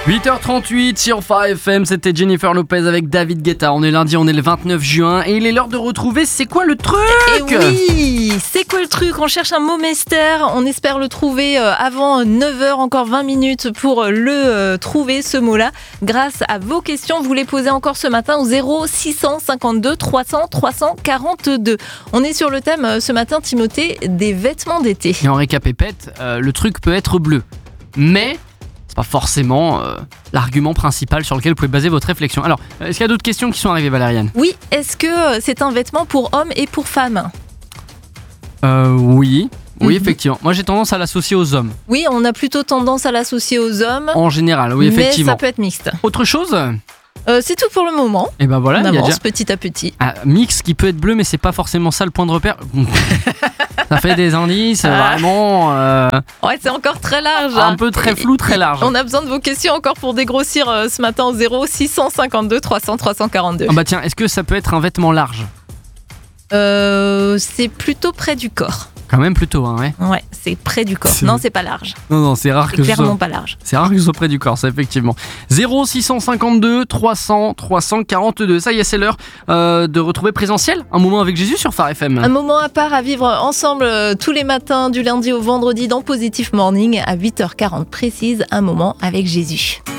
8h38 sur Phare FM, c'était Jennifer Lopez avec David Guetta. On est lundi, on est le 29 juin et il est l'heure de retrouver C'est quoi le truc ? Et oui, c'est quoi le truc ? On cherche un mot mystère, on espère le trouver avant 9h, encore 20 minutes pour le trouver ce mot-là. Grâce à vos questions, vous les posez encore ce matin au 0652 300 342. On est sur le thème ce matin, Timothée, des vêtements d'été. Et en récapépète, le truc peut être bleu, mais c'est pas forcément l'argument principal sur lequel vous pouvez baser votre réflexion. Alors, est-ce qu'il y a d'autres questions qui sont arrivées, Valériane ? Oui, est-ce que c'est un vêtement pour hommes et pour femmes ? Oui, effectivement. Moi, j'ai tendance à l'associer aux hommes. Oui, on a plutôt tendance à l'associer aux hommes. En général, oui, effectivement. Mais ça peut être mixte. Autre chose ? C'est tout pour le moment. Et ben voilà, on il y a avance déjà petit à petit. mix qui peut être bleu, mais c'est pas forcément ça le point de repère. Ça fait des indices, vraiment. Ouais, c'est encore très large. Un peu très flou, très large. On a besoin de vos questions encore pour dégrossir ce matin au 0652 300 342. Ah bah tiens, est-ce que ça peut être un vêtement large ? C'est plutôt près du corps. Quand même plutôt, hein, ouais. Ouais, c'est près du corps. Non, c'est pas large. Non, c'est rare C'est que ce clairement soit. pas large. C'est rare que ce soit près du corps, ça, effectivement. 0652 300 342. Ça y est, c'est l'heure de retrouver Présentiel, un moment avec Jésus sur Phare FM. Un moment à part à vivre ensemble tous les matins, du lundi au vendredi dans Positive Morning à 8h40 précise, un moment avec Jésus.